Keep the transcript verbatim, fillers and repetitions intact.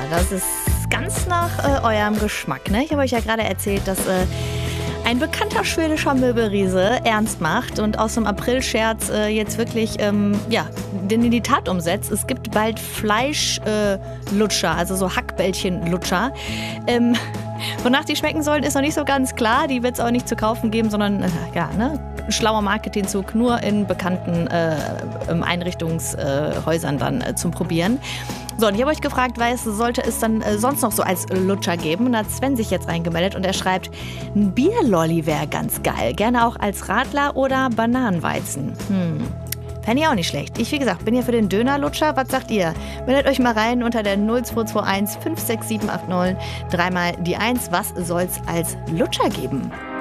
das ist ganz nach äh, eurem Geschmack, ne? Ich habe euch ja gerade erzählt, dass äh, ein bekannter schwedischer Möbelriese ernst macht und aus dem April-Scherz äh, jetzt wirklich ähm, ja, den in die Tat umsetzt. Es gibt bald Fleischlutscher, äh, also so Hackbällchen-Lutscher. Ähm, wonach die schmecken sollen, ist noch nicht so ganz klar. Die wird es auch nicht zu kaufen geben, sondern äh, ja, ne? Ein schlauer Marketingzug, nur in bekannten äh, Einrichtungshäusern dann äh, zum Probieren. So, und ich habe euch gefragt, was sollte es dann äh, sonst noch so als Lutscher geben? Und da hat Sven sich jetzt reingemeldet und er schreibt, ein Bierlolli wäre ganz geil. Gerne auch als Radler oder Bananenweizen. Hm. Fände ich auch nicht schlecht. Ich, wie gesagt, bin hier für den Dönerlutscher. Was sagt ihr? Meldet euch mal rein unter der null zwei zwei eins fünf sechs sieben acht neun. Dreimal die eins. Was soll's als Lutscher geben?